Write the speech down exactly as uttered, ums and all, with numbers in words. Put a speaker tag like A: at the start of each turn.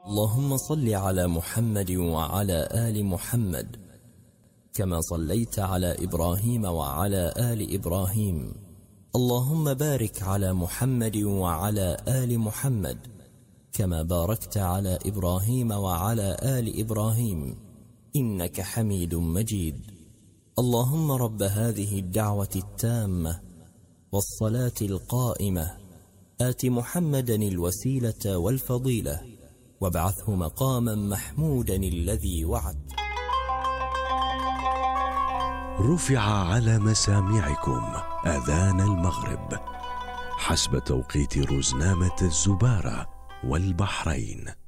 A: اللهم صل على محمد وعلى آل محمد كما صليت على إبراهيم وعلى آل إبراهيم. اللهم بارك على محمد وعلى آل محمد كما باركت على إبراهيم وعلى آل إبراهيم إنك حميد مجيد. اللهم رب هذه الدعوة التامة والصلاة القائمة آت محمدا الوسيلة والفضيلة وابعثه مقاما محمودا الذي وعد.
B: رفع على مسامعكم أذان المغرب حسب توقيت رزنامة الزبارة والبحرين.